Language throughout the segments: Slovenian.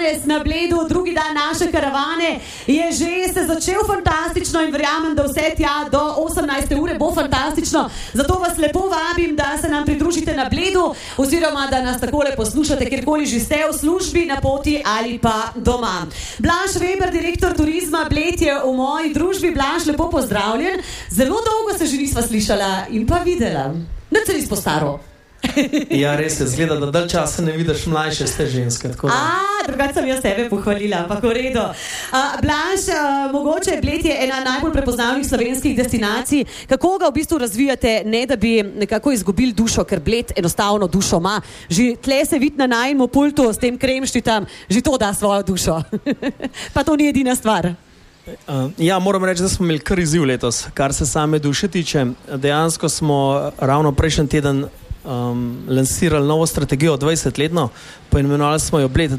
danes na Bledu, drugi dan naše karavane, je že se začel fantastično in verjamem, da vse tja do 18. ure bo fantastično. Zato vas lepo vabim, da se nam pridružite na Bledu oziroma da nas takole poslušate, kjerkoli že ste v službi, na poti ali pa doma. Blaž Weber, direktor turizma Bled, je v moji družbi. Blaž, lepo pozdravljen. Zelo dolgo se že nisva slišala in pa videla. Ne celi po staro. Ja, res je, zgleda, da dalj časa ne vidiš mlajše ste ženske. Drugače sem jaz sebe pohvalila, pa v redu. Blaž, mogoče Bled je ena najbolj prepoznavnih slovenskih destinacij. Kako ga v bistvu razvijate, ne da bi nekako izgubili dušo, ker Bled enostavno dušo ima. Že tle se vidi na najmu pultu s tem kremštitam, že to da svojo dušo. Pa to ni edina stvar. Ja, moram reči, da smo imeli kar izziv letos, kar se same duše tiče. Dejansko smo ravno prejšnji teden lansirali novo strategijo 20-letno, poimenovali smo jo Bled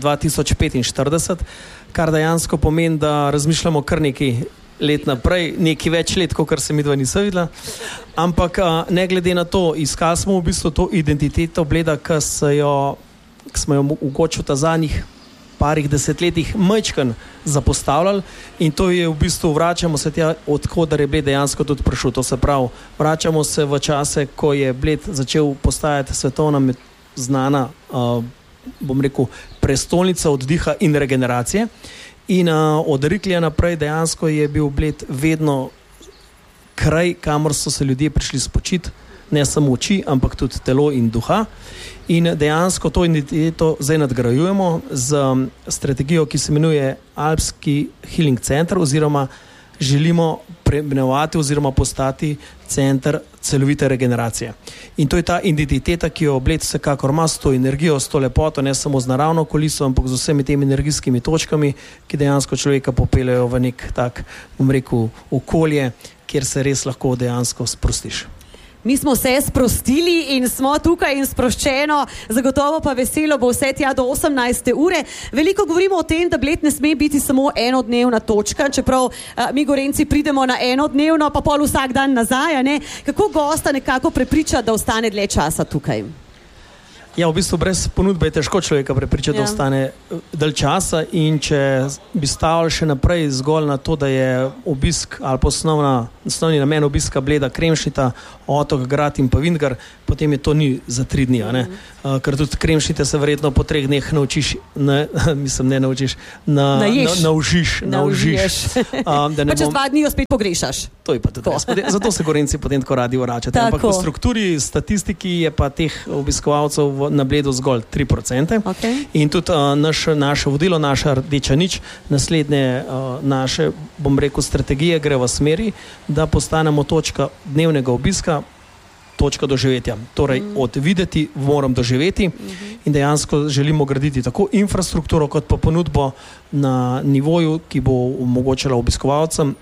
2045, kar dejansko pomeni, da razmišljamo kar nekaj let naprej, nekaj več let, kot se midva nisva videla. Ampak ne glede na to, iskali smo v bistvu to identiteto Bleda, ki smo jo mogoče v zadnjih parih desetletjih majčken zapostavljali, in to je v bistvu, vračamo se tja, odkudar je Bled dejansko tudi prišel. To se pravi, vračamo se v čase, ko je Bled začel postajati svetovna znana, bom rekel, prestolnica oddiha in regeneracije. In od Riklja naprej dejansko je bil Bled vedno kraj, kamor so se ljudje prišli spočiti, ne samo oči, ampak tudi telo in duha. In dejansko to identiteto zdaj nadgrajujemo z strategijo, ki se imenuje Alpski Healing Center, oziroma želimo preimenovati oziroma postati center celovite regeneracije. In to je ta identiteta, ki jo Bled vsekakor ima, s to energijo, s to lepoto, ne samo z naravno okolico, ampak z vsemi temi energijskimi točkami, ki dejansko človeka popeljajo v nek tak, bom rekel, okolje, kjer se res lahko dejansko sprostiš. Mi smo se sprostili in smo tukaj in sproščeno, zagotovo pa veselo bo vse tja do 18. ure. Veliko govorimo o tem, da Bled ne sme biti samo enodnevna točka, čeprav mi Gorenci pridemo na enodnevno, pa pol vsak dan nazaj, ne? Kako gosta nekako prepriča, da ostane dlje časa tukaj? Ja, v bistvu brez ponudbe je težko človeka prepričati, da ostane dalj časa, in če bi stavili še naprej zgolj na to, da je obisk ali pa osnovni namen obiska Bleda Kremšnita, Otok, Grad in pa Vintgar, potem je to ni za 3 dni, ne? Ker tudi Kremšnite se verjetno po 3 dneh naučiš, naužiš. Pa čez 2 dni jo spet pogrešaš. To je pa tudi res. Zato se Gorenci potem tako radi vračate. Ampak v strukturi, statistiki je pa teh obiskovalcev na Bledu zgolj 3%. Okay. In tudi naše vodilo, naša rdeča nič, naslednje naše, bom rekel, strategije gre v smeri, da postanemo točka dnevnega obiska, točka doživetja. Torej, od videti moram doživeti, in dejansko želimo graditi tako infrastrukturo, kot pa ponudbo na nivoju, ki bo omogočala obiskovalcem,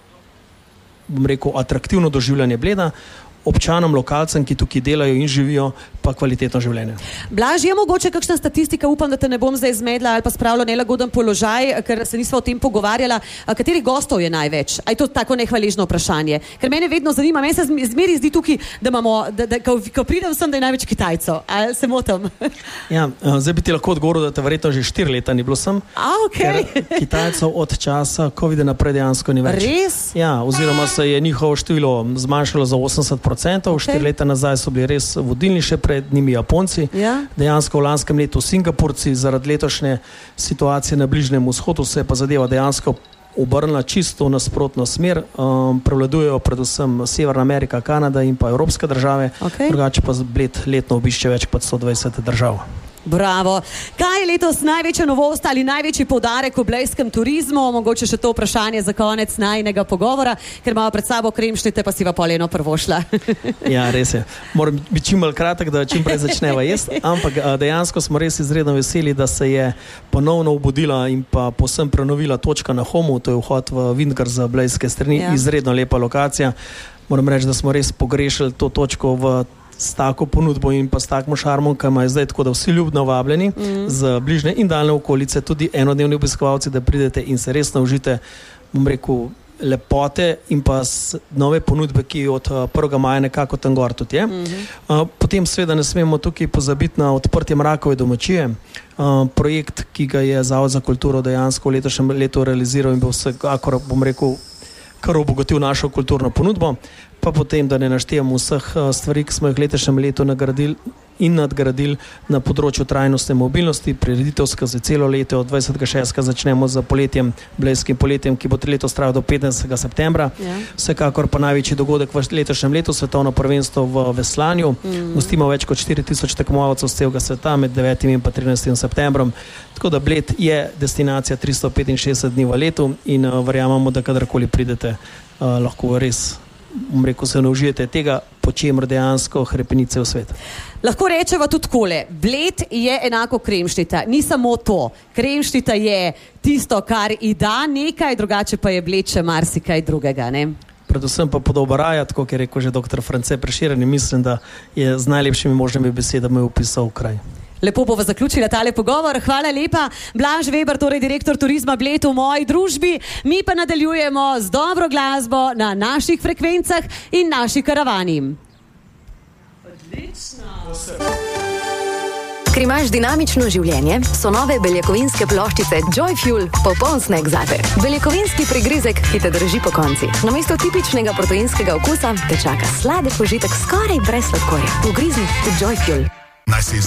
bom rekel, atraktivno doživljanje Bleda, občanom, lokalcem, ki tukaj delajo in živijo, pa kvalitetno življenje. Blaž, je mogoče kakšna statistika, upam, da te ne bom zdaj zmedla ali pa spravila nelagoden položaj, ker se nisva o tem pogovarjala. Kateri gostov je največ? A je to tako nehvaležno vprašanje? Ker mene vedno zanima, meni se zmeri zdi tukaj, da imamo, ko pridem sem, da je največ Kitajcev. Ali se motim? Ja, zdaj bi ti lahko odgovoril, da te verjetno že 4 leta ni bilo sem. Okay. Ker Kitajcev od časa COVID-a naprej dejansko ni več. Res? Ja, oziroma se je njihovo število zmanjšalo za 80%, 4 leta nazaj so bili res vodilni, še pred njimi Japonci. Ja. Dejansko v lanskem letu Singapurci, zaradi letošnje situacije na Bližnjem vzhodu se je pa zadeva dejansko obrnila čisto v nasprotno smer. Prevladujejo predvsem Severna Amerika, Kanada in pa evropske države. Okay. Drugače pa Bled letno obišče več kot 120 držav. Bravo. Kaj je letos največja novost ali največji poudarek v blejskem turizmu? Mogoče še to vprašanje za konec najinega pogovora, ker imamo pred sabo Kremšnite, pa si va pol eno prvošla. Ja, res je. Moram biti čim bolj kratek, da čim prej začneva jesti, ampak dejansko smo res izredno veseli, da se je ponovno obudila in pa povsem prenovila točka na Homu, to je vhod v Vintgar za blejske strani, izredno lepa lokacija. Moram reči, da smo res pogrešali to točko s tako ponudbo in pa s takim šarmom, ki ima zdaj, tako da vsi ljubno vabljeni z bližnje in daljne okolice, tudi enodnevni obiskovalci, da pridete in se res naužite, bom rekel, lepote in pa nove ponudbe, ki od 1. maja nekako tam gor tudi je. Potem seveda ne smemo tukaj pozabiti na odprtje Mrakove domačije, projekt, ki ga je Zavod za kulturo dejansko v letošnjem letu realiziral in bo vsekakor, bom rekel, kar obogatil našo kulturno ponudbo, pa potem, da ne naštejem vseh stvari, ki smo jih letošnjem letu nagradili in nadgradili na področju trajnostne mobilnosti, prireditev skozi celo leto, od 20.6. začnemo z poletjem, blejskim poletjem, ki bo letos trajalo do 15. septembra. Vsekakor pa največji dogodek v letošnjem letu, svetovno prvenstvo v veslanju. Gostimo več kot 4000 tekmovalcev z celega sveta med 9. in pa 13. septembrom. Tako da Bled je destinacija 365 dni v letu in verjamemo, da kadarkoli pridete, lahko res, bom rekel, se ne užijete tega, po čemer dejansko hrepenice v svet. Lahko rečeva tudi takole, Bled je enako Kremštita, ni samo to. Kremštita je tisto, kar da nekaj, drugače pa je Bled še marsikaj drugega, ne? Predvsem pa podoba raja, tako kot je rekel že dr. France Prešeren, in mislim, da je z najlepšimi možnimi besedami opisal kraj. Lepo bova zaključila tale pogovor. Hvala lepa. Blaž Veber, torej direktor turizma Bled v moji družbi. Mi pa nadaljujemo z dobro glasbo na naših frekvencah in naši karavani. Odlično. Ker imaš dinamično življenje, so nove beljakovinske ploščice Joy Fuel popoln snack zate. Beljakovinski prigrizek, ki te drži po konci. Namesto tipičnega proteinskega okusa te čaka sladek užitek skoraj brez sladkorja. Ugrizni v Joy Fuel. Naj si